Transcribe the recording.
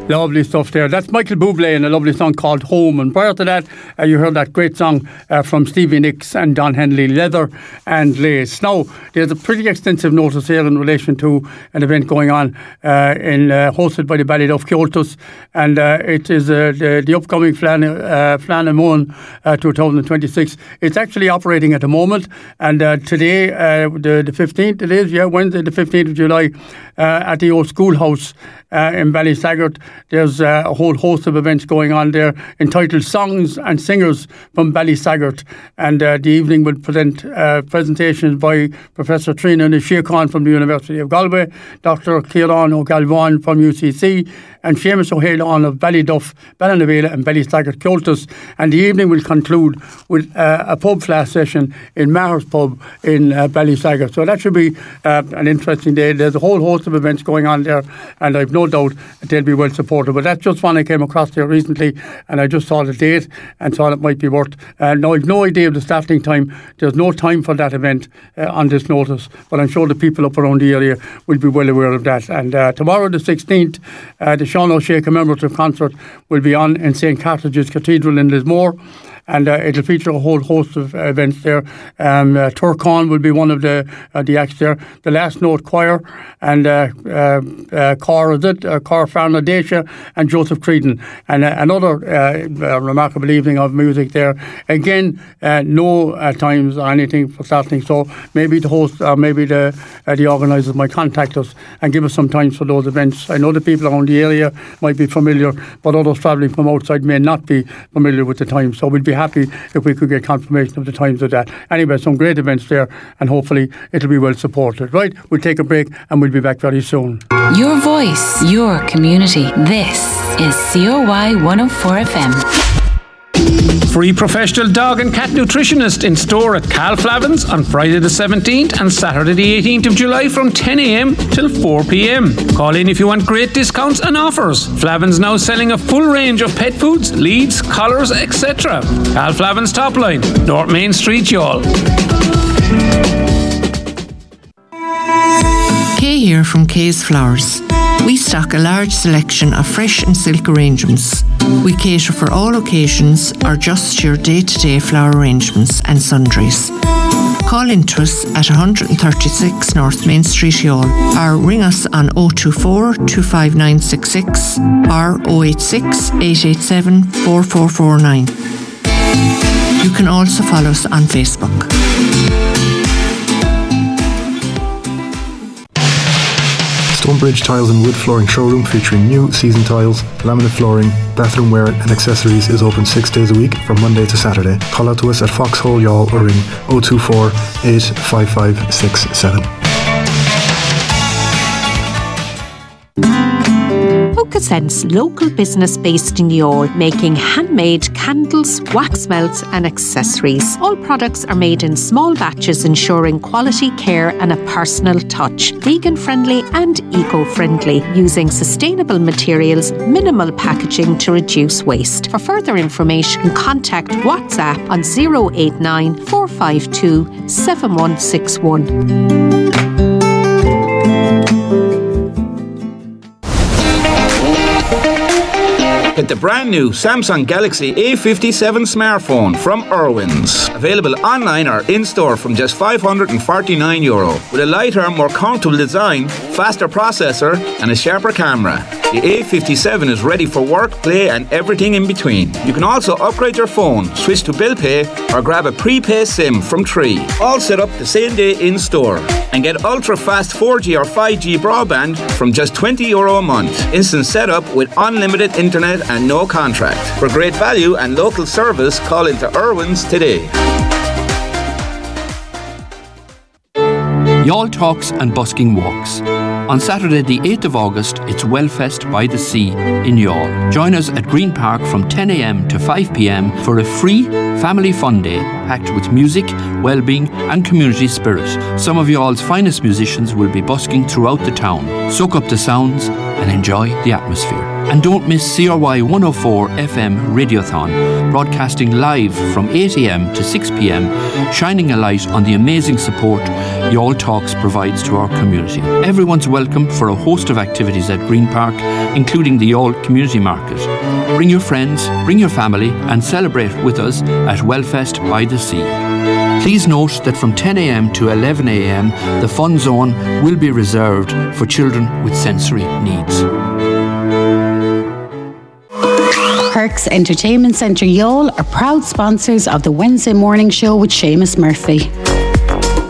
Lovely stuff there. That's Michael Bublé and a lovely song called Home. And prior to that, you heard that great song from Stevie Nicks and Don Henley, Leather and Lace. Now, there's a pretty extensive notice here in relation to an event going on hosted by the Ballyduff Cultus, and it is the upcoming Flannamoon 2026. It's actually operating at the moment, and today, the 15th, it is, Wednesday the 15th of July, at the old schoolhouse in Ballysaggart. There's a whole host of events going on there entitled Songs and Singers from Ballysaggart, and the evening will present presentations by Professor Trina Nishiakon from the University of Galway, Dr. Kieran O'Galvan from UCC, and Seamus O'Haley of Ballyduff, Ballynavela and Ballysaggart Cultus. And the evening will conclude with a pub flash session in Maher's Pub in Ballysaggart. So that should be an interesting day. There's a whole host of events going on there, and I've no doubt that they'll be well supported. But that's just one I came across here recently, and I just saw the date and thought it might be worth. Now, I've no idea of the starting time. There's no time for that event on this notice, but I'm sure the people up around the area will be well aware of that. And tomorrow, the 16th, the Sean O'Shea commemorative concert will be on in St. Carthage's Cathedral in Lismore. And it'll feature a whole host of events there. Turcon will be one of the acts there. The Last Note Choir and Cor Farna Dacia and Joseph Creedon. And another remarkable evening of music there. Again, no times or anything for starting. So maybe the host or maybe the organisers might contact us and give us some times for those events. I know the people around the area might be familiar, but others travelling from outside may not be familiar with the times. So we'd be happy if we could get confirmation of the times of that. Anyway, some great events there, and hopefully it'll be well supported. Right, we'll take a break and we'll be back very soon. Your voice, your community. This is COY 104 FM. Free professional dog and cat nutritionist in store at Cal Flavin's on Friday the 17th and Saturday the 18th of July from 10 a.m. till 4 p.m. Call in if you want great discounts and offers. Flavin's now selling a full range of pet foods, leads, collars, etc. Cal Flavin's top line, North Main Street, Youghal. Kay here from Kay's Flowers. We stock a large selection of fresh and silk arrangements. We cater for all occasions or just your day-to-day flower arrangements and sundries. Call into us at 136 North Main Street, Youghal, or ring us on 024 25966 or 086 887 4449. You can also follow us on Facebook. Stonebridge Tiles and Wood Flooring Showroom featuring new season tiles, laminate flooring, bathroom wear and accessories is open 6 days a week from Monday to Saturday. Call out to us at Foxhole, Youghal or ring 024 855 67. Sense local business based in Youghal, making handmade candles, wax melts and accessories. All products are made in small batches, ensuring quality care and a personal touch. Vegan friendly and eco-friendly, using sustainable materials, minimal packaging to reduce waste. For further information, contact WhatsApp on 089 452 7161. Get the brand new Samsung Galaxy A57 smartphone from Irwin's. Available online or in-store from just €549. With a lighter, more comfortable design, faster processor and a sharper camera. The A57 is ready for work, play and everything in between. You can also upgrade your phone, switch to bill pay or grab a prepaid SIM from Tree. All set up the same day in-store. And get ultra-fast 4G or 5G broadband from just €20 a month. Instant setup with unlimited internet and no contract. For great value and local service, call into Irwin's today. Youghal Talks and Busking Walks. On Saturday the 8th of August, it's Wellfest by the Sea in Youghal. Join us at Green Park from 10 a.m. to 5 p.m. for a free family fun day packed with music, well-being and community spirit. Some of Youghall's finest musicians will be busking throughout the town. Soak up the sounds and enjoy the atmosphere. And don't miss CRY 104 FM Radiothon, broadcasting live from 8 a.m. to 6 p.m, shining a light on the amazing support Youghal Talks provides to our community. Everyone's welcome for a host of activities at Green Park, including the Youghal Community Market. Bring your friends, bring your family, and celebrate with us at Wellfest by the Sea. Please note that from 10 a.m. to 11 a.m, the fun zone will be reserved for children with sensory needs. Perks Entertainment Centre Youghal are proud sponsors of the Wednesday morning show with Seamus Murphy.